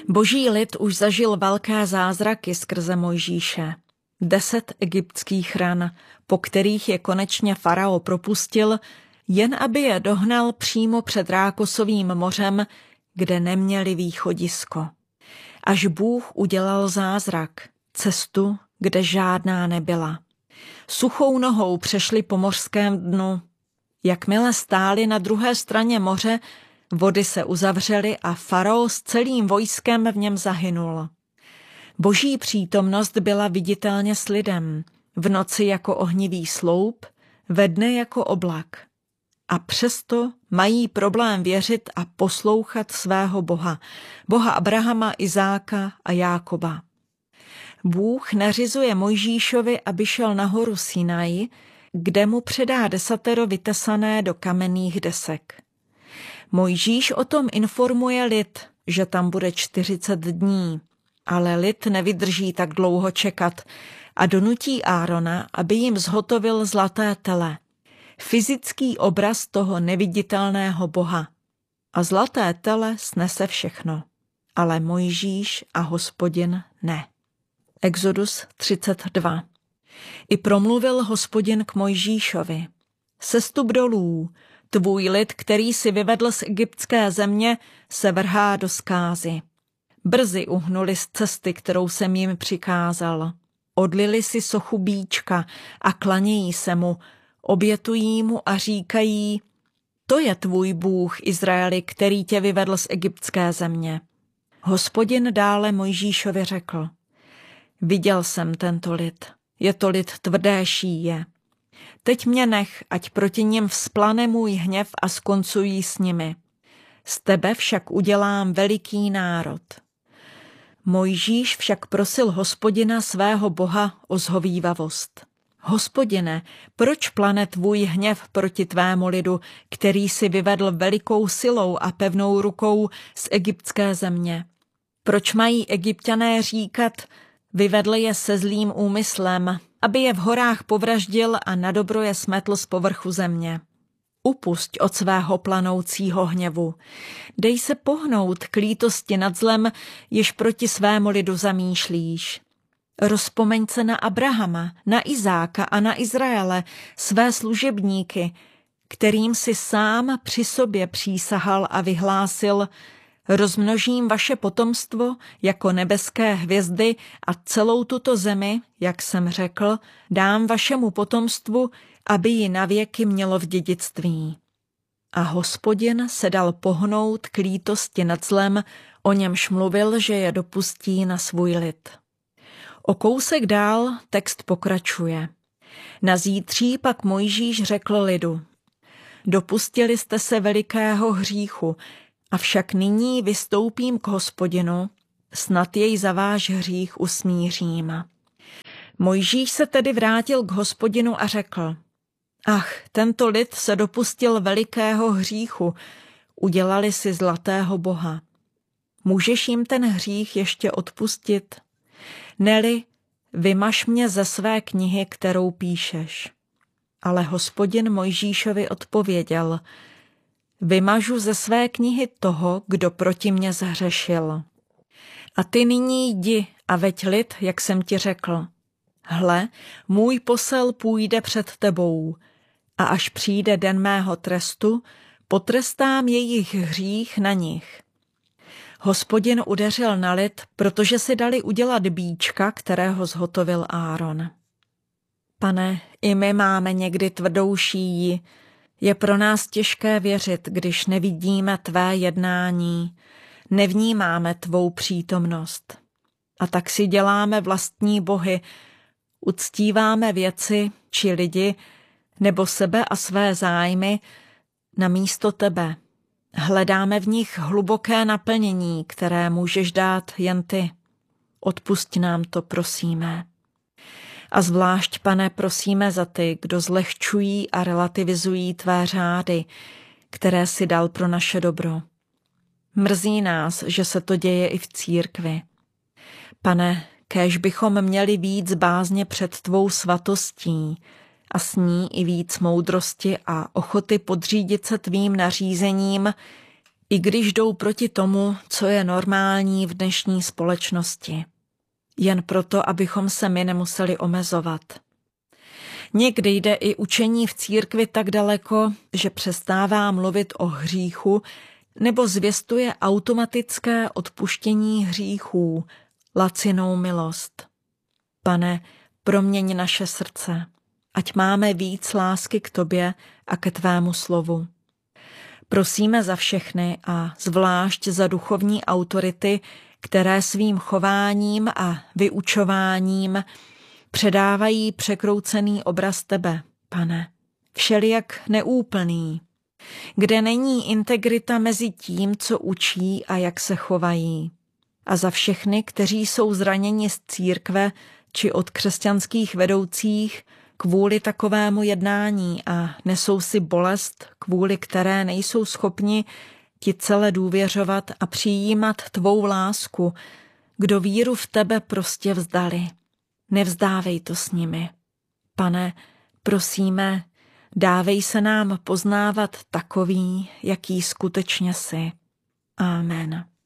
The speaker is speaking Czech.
Boží lid už zažil velké zázraky skrze Mojžíše. 10 egyptských ran, po kterých je konečně farao propustil, jen aby je dohnal přímo před Rákosovým mořem, kde neměli východisko. Až Bůh udělal zázrak, cestu, kde žádná nebyla. Suchou nohou přešli po mořském dnu. Jakmile stáli na druhé straně moře, vody se uzavřely a farao s celým vojskem v něm zahynul. Boží přítomnost byla viditelně s lidem, v noci jako ohnivý sloup, ve dne jako oblak. A přesto mají problém věřit a poslouchat svého Boha, Boha Abrahama, Izáka a Jákoba. Bůh nařizuje Mojžíšovi, aby šel na horu Sinaj, kde mu předá 10 vytesané do kamenných desek. Mojžíš o tom informuje lid, že tam bude 40 dní, ale lid nevydrží tak dlouho čekat a donutí Árona, aby jim zhotovil zlaté tele, fyzický obraz toho neviditelného Boha. A zlaté tele snese všechno, ale Mojžíš a Hospodin ne. Exodus 32. I promluvil Hospodin k Mojžíšovi. Sestup dolů, tvůj lid, který si vyvedl z egyptské země, se vrhá do zkázy. Brzy uhnuli z cesty, kterou jsem jim přikázal. Odlili si sochu býčka a klanějí se mu, obětují mu a říkají, to je tvůj Bůh, Izraeli, který tě vyvedl z egyptské země. Hospodin dále Mojžíšovi řekl, viděl jsem tento lid, je to lid tvrdé šíje. Teď mě nech, ať proti nim vzplane můj hněv a skoncují s nimi. Z tebe však udělám veliký národ. Mojžíš však prosil Hospodina svého Boha o zhovívavost. Hospodine, proč plane tvůj hněv proti tvému lidu, který si vyvedl velikou silou a pevnou rukou z egyptské země? Proč mají Egypťané říkat, vyvedl je se zlým úmyslem, aby je v horách povraždil a nadobro je smetl z povrchu země? Upusť od svého planoucího hněvu. Dej se pohnout k lítosti nad zlem, jež proti svému lidu zamýšlíš. Rozpomeň se na Abrahama, na Izáka a na Izraele, své služebníky, kterým si sám při sobě přísahal a vyhlásil, rozmnožím vaše potomstvo jako nebeské hvězdy a celou tuto zemi, jak jsem řekl, dám vašemu potomstvu, aby ji navěky mělo v dědictví. A Hospodin se dal pohnout k lítosti nad zlem, o němž mluvil, že je dopustí na svůj lid. O kousek dál text pokračuje. Na zítří pak Mojžíš řekl lidu, dopustili jste se velikého hříchu, avšak nyní vystoupím k Hospodinu, snad jej za váš hřích usmířím. Mojžíš se tedy vrátil k Hospodinu a řekl, ach, tento lid se dopustil velikého hříchu, udělali si zlatého boha. Můžeš jim ten hřích ještě odpustit? Neli, vymaž mě ze své knihy, kterou píšeš. Ale Hospodin Mojžíšovi odpověděl, vymažu ze své knihy toho, kdo proti mně zhřešil. A ty nyní jdi a veď lid, jak jsem ti řekl. Hle, můj posel půjde před tebou a až přijde den mého trestu, potrestám jejich hřích na nich. Hospodin udeřil na lid, protože si dali udělat býčka, kterého zhotovil Áron. Pane, i my máme někdy tvrdou šíji. Je pro nás těžké věřit, když nevidíme tvé jednání, nevnímáme tvou přítomnost. A tak si děláme vlastní bohy, uctíváme věci či lidi, nebo sebe a své zájmy namísto tebe. Hledáme v nich hluboké naplnění, které můžeš dát jen ty. Odpusť nám to, prosíme. A zvlášť, Pane, prosíme za ty, kdo zlehčují a relativizují tvé řády, které si dal pro naše dobro. Mrzí nás, že se to děje i v církvi. Pane, kéž bychom měli víc bázně před tvou svatostí a s ní i víc moudrosti a ochoty podřídit se tvým nařízením, i když jdou proti tomu, co je normální v dnešní společnosti. Jen proto, abychom se my nemuseli omezovat. Někdy jde i učení v církvi tak daleko, že přestává mluvit o hříchu nebo zvěstuje automatické odpuštění hříchů, lacinou milost. Pane, proměň naše srdce, ať máme víc lásky k tobě a ke tvému slovu. Prosíme za všechny a zvlášť za duchovní autority, které svým chováním a vyučováním předávají překroucený obraz tebe, Pane, všelijak neúplný, kde není integrita mezi tím, co učí a jak se chovají. A za všechny, kteří jsou zraněni z církve či od křesťanských vedoucích kvůli takovému jednání a nesou si bolest, kvůli které nejsou schopni ti celé důvěřovat a přijímat tvou lásku, kdo víru v tebe prostě vzdali. Nevzdávej to s nimi. Pane, prosíme, dávej se nám poznávat takový, jaký skutečně jsi. Amen.